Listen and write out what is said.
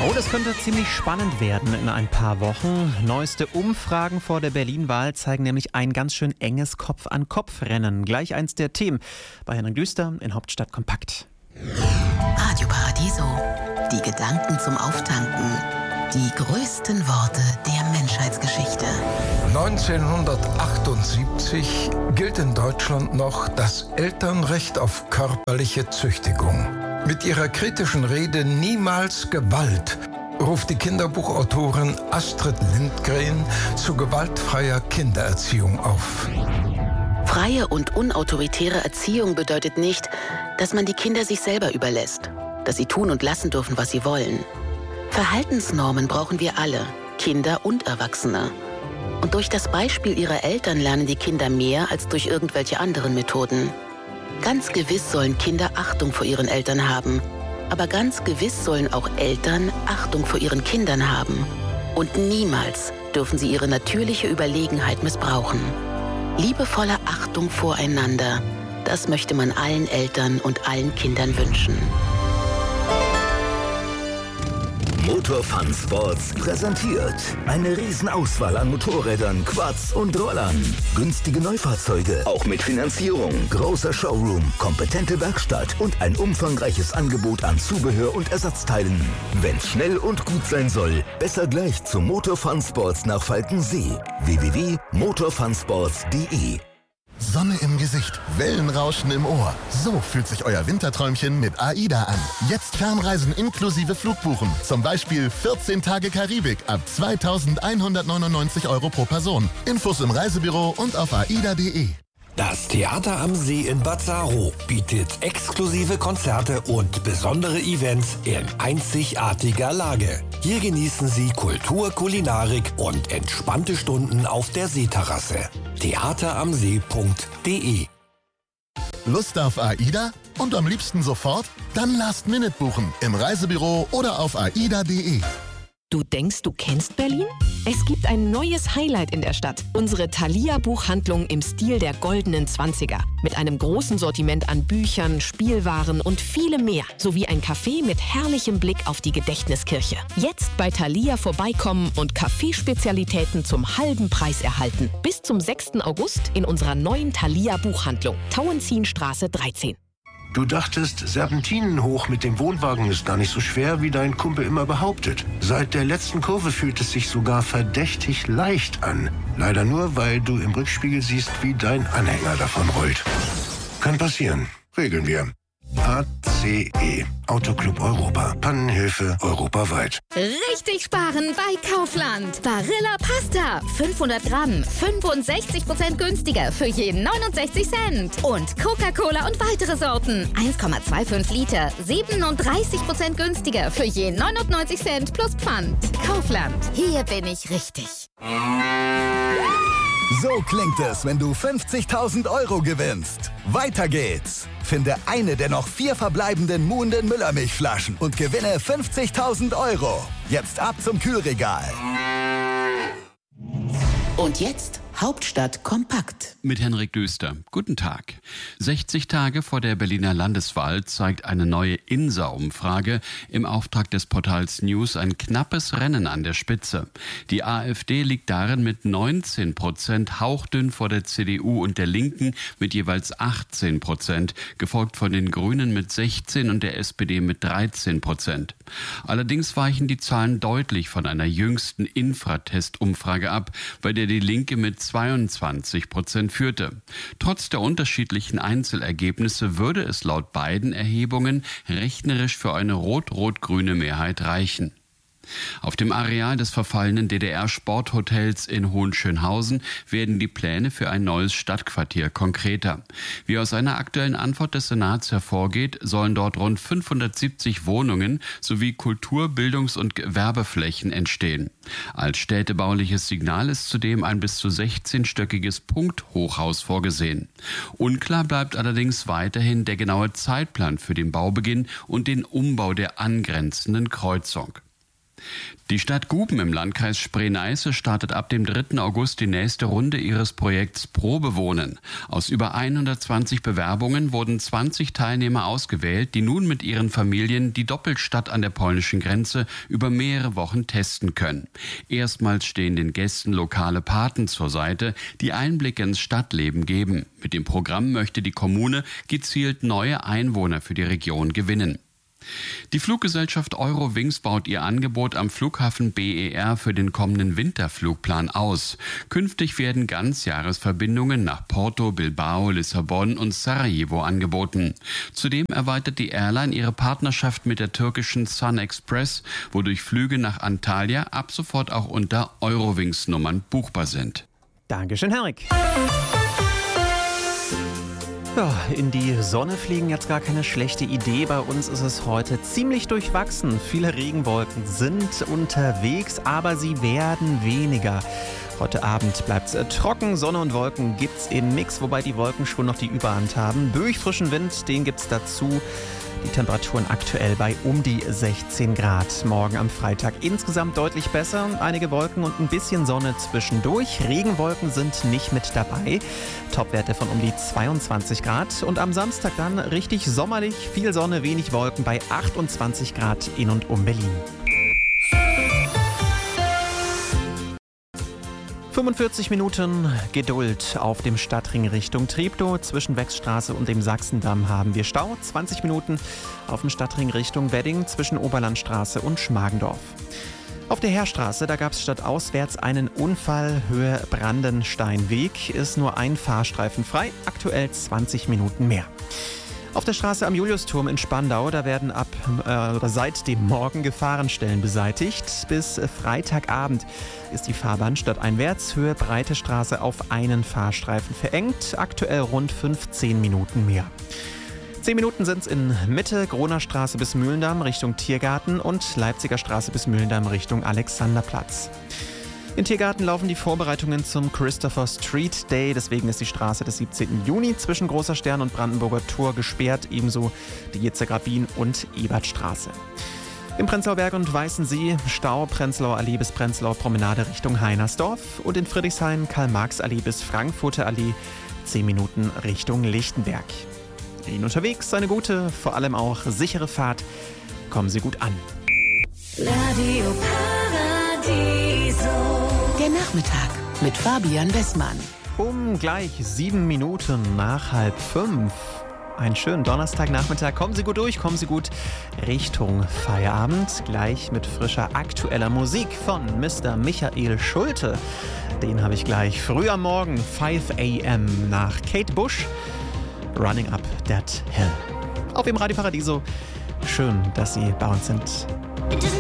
Oh, das könnte ziemlich spannend werden in ein paar Wochen. Neueste Umfragen vor der Berlin-Wahl zeigen nämlich ein ganz schön enges Kopf-an-Kopf-Rennen. Gleich eins der Themen bei Henrik Düster in Hauptstadt kompakt. Radio Paradiso. Die Gedanken zum Auftanken. Die größten Worte der Menschheitsgeschichte. 1978 gilt in Deutschland noch das Elternrecht auf körperliche Züchtigung. Mit ihrer kritischen Rede "Niemals Gewalt" ruft die Kinderbuchautorin Astrid Lindgren zu gewaltfreier Kindererziehung auf. Freie und unautoritäre Erziehung bedeutet nicht, dass man die Kinder sich selber überlässt, dass sie tun und lassen dürfen, was sie wollen. Verhaltensnormen brauchen wir alle, Kinder und Erwachsene. Und durch das Beispiel ihrer Eltern lernen die Kinder mehr als durch irgendwelche anderen Methoden. Ganz gewiss sollen Kinder Achtung vor ihren Eltern haben. Aber ganz gewiss sollen auch Eltern Achtung vor ihren Kindern haben. Und niemals dürfen sie ihre natürliche Überlegenheit missbrauchen. Liebevolle Achtung voreinander, das möchte man allen Eltern und allen Kindern wünschen. Motor Fun Sports präsentiert eine Riesenauswahl an Motorrädern, Quads und Rollern. Günstige Neufahrzeuge, auch mit Finanzierung. Großer Showroom, kompetente Werkstatt und ein umfangreiches Angebot an Zubehör und Ersatzteilen. Wenn's schnell und gut sein soll, besser gleich zu Motor Fun Sports nach Falkensee. www.motorfunsports.de. Sonne im Gesicht, Wellenrauschen im Ohr. So fühlt sich euer Winterträumchen mit AIDA an. Jetzt Fernreisen inklusive Flugbuchen. Zum Beispiel 14 Tage Karibik ab 2.199 € pro Person. Infos im Reisebüro und auf aida.de. Das Theater am See in Bad Saro bietet exklusive Konzerte und besondere Events in einzigartiger Lage. Hier genießen Sie Kultur, Kulinarik und entspannte Stunden auf der Seeterrasse. theateramsee.de. Lust auf AIDA? Und am liebsten sofort? Dann Last-Minute buchen im Reisebüro oder auf aida.de. Du denkst, du kennst Berlin? Es gibt ein neues Highlight in der Stadt. Unsere Thalia-Buchhandlung im Stil der goldenen 20er. Mit einem großen Sortiment an Büchern, Spielwaren und vielem mehr. Sowie ein Café mit herrlichem Blick auf die Gedächtniskirche. Jetzt bei Thalia vorbeikommen und Kaffeespezialitäten zum halben Preis erhalten. Bis zum 6. August in unserer neuen Thalia-Buchhandlung. Tauentzienstraße 13. Du dachtest, Serpentinen hoch mit dem Wohnwagen ist gar nicht so schwer, wie dein Kumpel immer behauptet. Seit der letzten Kurve fühlt es sich sogar verdächtig leicht an. Leider nur, weil du im Rückspiegel siehst, wie dein Anhänger davon rollt. Kann passieren. Regeln wir. ACE. Autoclub Europa. Pannenhilfe europaweit. Richtig sparen bei Kaufland. Barilla Pasta. 500 Gramm. 65% günstiger für je 69 Cent. Und Coca-Cola und weitere Sorten. 1,25 Liter. 37% günstiger für je 99 Cent plus Pfand. Kaufland. Hier bin ich richtig. So klingt es, wenn du 50.000 € gewinnst. Weiter geht's. Finde eine der noch 4 verbleibenden Muhnden Müllermilchflaschen und gewinne 50.000 €. Jetzt ab zum Kühlregal. Und jetzt Hauptstadt kompakt. Mit Henrik Düster. Guten Tag. 60 Tage vor der Berliner Landeswahl zeigt eine neue INSA-Umfrage im Auftrag des Portals News ein knappes Rennen an der Spitze. Die AfD liegt darin mit 19%, hauchdünn vor der CDU und der Linken mit jeweils 18%, gefolgt von den Grünen mit 16% und der SPD mit 13%. Allerdings weichen die Zahlen deutlich von einer jüngsten Infratest-Umfrage ab, bei der die Linke mit 22% führte. Trotz der unterschiedlichen Einzelergebnisse würde es laut beiden Erhebungen rechnerisch für eine rot-rot-grüne Mehrheit reichen. Auf dem Areal des verfallenen DDR-Sporthotels in Hohenschönhausen werden die Pläne für ein neues Stadtquartier konkreter. Wie aus einer aktuellen Antwort des Senats hervorgeht, sollen dort rund 570 Wohnungen sowie Kultur-, Bildungs- und Gewerbeflächen entstehen. Als städtebauliches Signal ist zudem ein bis zu 16-stöckiges Punkthochhaus vorgesehen. Unklar bleibt allerdings weiterhin der genaue Zeitplan für den Baubeginn und den Umbau der angrenzenden Kreuzung. Die Stadt Guben im Landkreis Spree-Neiße startet ab dem 3. August die nächste Runde ihres Projekts Probewohnen. Aus über 120 Bewerbungen wurden 20 Teilnehmer ausgewählt, die nun mit ihren Familien die Doppelstadt an der polnischen Grenze über mehrere Wochen testen können. Erstmals stehen den Gästen lokale Paten zur Seite, die Einblicke ins Stadtleben geben. Mit dem Programm möchte die Kommune gezielt neue Einwohner für die Region gewinnen. Die Fluggesellschaft Eurowings baut ihr Angebot am Flughafen BER für den kommenden Winterflugplan aus. Künftig werden Ganzjahresverbindungen nach Porto, Bilbao, Lissabon und Sarajevo angeboten. Zudem erweitert die Airline ihre Partnerschaft mit der türkischen Sun Express, wodurch Flüge nach Antalya ab sofort auch unter Eurowings-Nummern buchbar sind. Dankeschön, Henrik. Ja, in die Sonne fliegen jetzt gar keine schlechte Idee. Bei uns ist es heute ziemlich durchwachsen. Viele Regenwolken sind unterwegs, aber sie werden weniger. Heute Abend bleibt es trocken, Sonne und Wolken gibt's im Mix, wobei die Wolken schon noch die Überhand haben. Durchfrischen Wind, den gibt's dazu. Die Temperaturen aktuell bei um die 16 Grad. Morgen am Freitag insgesamt deutlich besser. Einige Wolken und ein bisschen Sonne zwischendurch. Regenwolken sind nicht mit dabei. Topwerte von um die 22 Grad. Und am Samstag dann richtig sommerlich. Viel Sonne, wenig Wolken bei 28 Grad in und um Berlin. 45 Minuten Geduld auf dem Stadtring Richtung Treptow. Zwischen Wechsstraße und dem Sachsendamm haben wir Stau. 20 Minuten auf dem Stadtring Richtung Wedding zwischen Oberlandstraße und Schmargendorf. Auf der Heerstraße, da gab es stadtauswärts einen Unfall. Höhe Brandensteinweg ist nur ein Fahrstreifen frei. Aktuell 20 Minuten mehr. Auf der Straße am Juliusturm in Spandau, da werden seit dem Morgen Gefahrenstellen beseitigt. Bis Freitagabend ist die Fahrbahn stadteinwärts Höhe Breite Straße auf einen Fahrstreifen verengt. Aktuell rund 15 Minuten mehr. 10 Minuten sind es in Mitte, Groner-Straße bis Mühlendamm Richtung Tiergarten und Leipziger Straße bis Mühlendamm Richtung Alexanderplatz. In Tiergarten laufen die Vorbereitungen zum Christopher Street Day. Deswegen ist die Straße des 17. Juni zwischen Großer Stern und Brandenburger Tor gesperrt. Ebenso die Jetzer-Grabin- und Ebertstraße. Im Prenzlauer Berg und Weißensee Stau Prenzlauer Allee bis Prenzlauer Promenade Richtung Heinersdorf. Und in Friedrichshain Karl-Marx-Allee bis Frankfurter Allee 10 Minuten Richtung Lichtenberg. Ihnen unterwegs eine gute, vor allem auch sichere Fahrt. Kommen Sie gut an. Radio Paradiso. Der Nachmittag mit Fabian Bessmann. Um gleich 7 Minuten nach 4:30. Einen schönen Donnerstagnachmittag. Kommen Sie gut durch, kommen Sie gut Richtung Feierabend. Gleich mit frischer aktueller Musik von Mr. Michael Schulte. Den habe ich gleich früh am Morgen, 5 a.m. nach Kate Bush. Running Up That Hill. Auf dem Radio Paradiso. Schön, dass Sie bei uns sind.